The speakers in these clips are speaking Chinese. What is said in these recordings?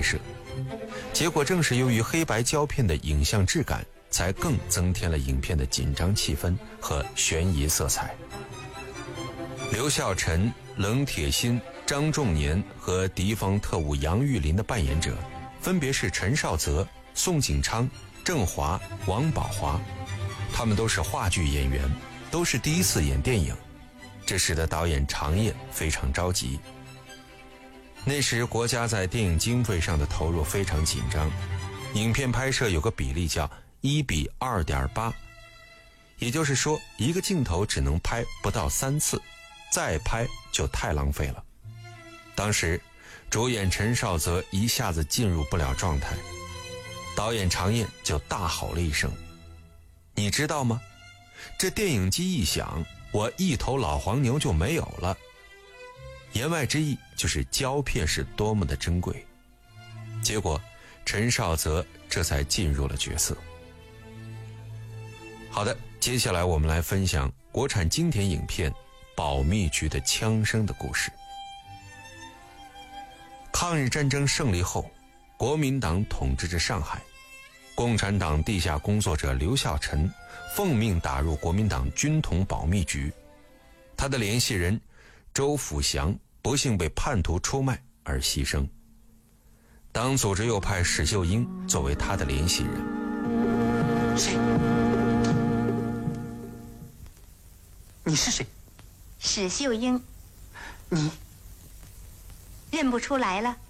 摄。结果正是由于黑白胶片的影像质感，才更增添了影片的紧张气氛和悬疑色彩。刘孝臣、冷铁心、张仲年和敌方特务杨玉林的扮演者分别是陈少泽、宋景昌、郑华、王宝华，他们都是话剧演员，都是第一次演电影，这使得导演常燕非常着急。那时国家在电影经费上的投入非常紧张，影片拍摄有个比例叫1:2.8，也就是说一个镜头只能拍不到3次，再拍就太浪费了。当时主演陈少泽一下子进入不了状态，导演常燕就大吼了一声：你知道吗？这电影机一响，我一头老黄牛就没有了。言外之意就是胶片是多么的珍贵。结果陈少泽这才进入了角色。好的，接下来我们来分享国产经典影片《保密局的枪声》的故事。抗日战争胜利后，国民党统治着上海，共产党地下工作者刘孝臣奉命打入国民党军统保密局，他的联系人周辅祥不幸被叛徒出卖而牺牲。党组织又派史秀英作为他的联系人。 谁？你是谁？ 史秀英。 你认不出来了？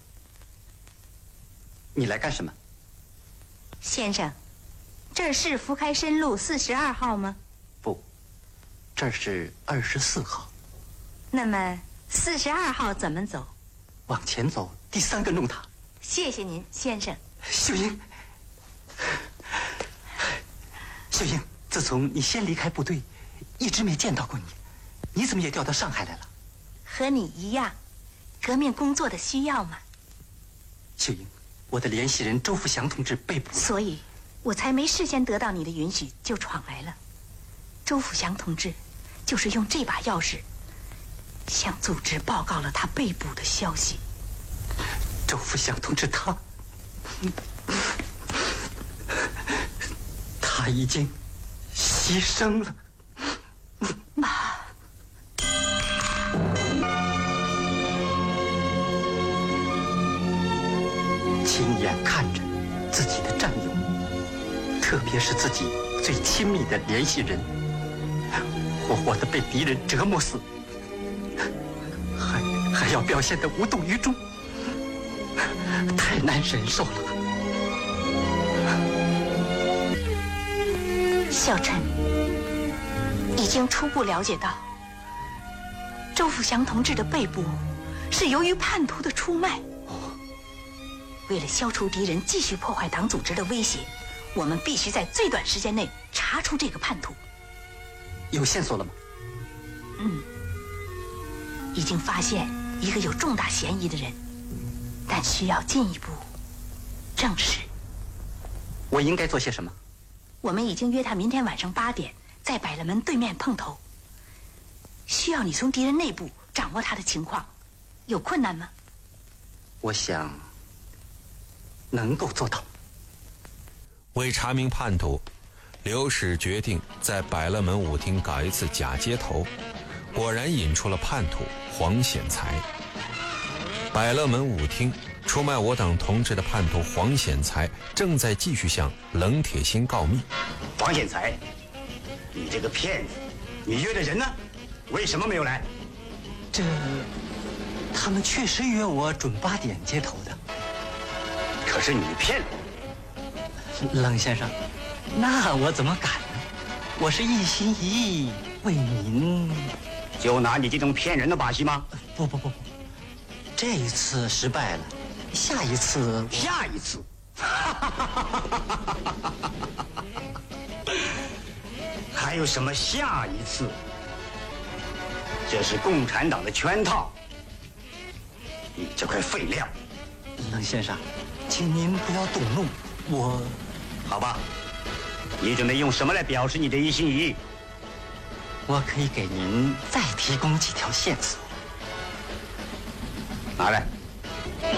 你来干什么？ 先生，这是福开申路42号吗？ 不，这是24号。 那么42号怎么走？ 往前走，第3个弄堂。 谢谢您，先生。 秀英，秀英，自从你先离开部队，一直没见到过你，你怎么也调到上海来了？ 和你一样，革命工作的需要嘛。 秀英，我的联系人周福祥同志被捕， 所以我才没事先得到你的允许就闯来了。周福祥同志就是用这把钥匙向组织报告了他被捕的消息。 周福祥同志他已经牺牲了。 妈， 亲眼看着自己的战友，特别是自己最亲密的联系人，活活的被敌人折磨死，还要表现得无动于衷，太难忍受了。 小陈已经初步了解到，周福祥同志的被捕是由于叛徒的出卖。为了消除敌人继续破坏党组织的威胁，我们必须在最短时间内查出这个叛徒。 有线索了吗？ 已经发现一个有重大嫌疑的人，但需要进一步证实。 我应该做些什么？ 我们已经约他明天晚上8点在百乐门对面碰头，需要你从敌人内部掌握他的情况，有困难吗？ 我想能够做到。 为查明叛徒，刘史决定在百乐门舞厅搞一次假接头，果然引出了叛徒黄显才。百乐门舞厅出卖我党同志的叛徒黄显才正在继续向冷铁心告密。 黄显才，你这个骗子，你约的人呢？为什么没有来？ 他们确实约我准8点接头的。 可是你骗了。 冷先生，那我怎么敢呢？我是一心一意为您。 就拿你这种骗人的把戏吗？ 不，这一次失败了，下一次。 还有什么下一次？这是共产党的圈套，你这块废料。 冷先生，请您不要动怒， 好吧，你准备用什么来表示你的一心一意？ 我可以给您再提供几条线索。 拿来。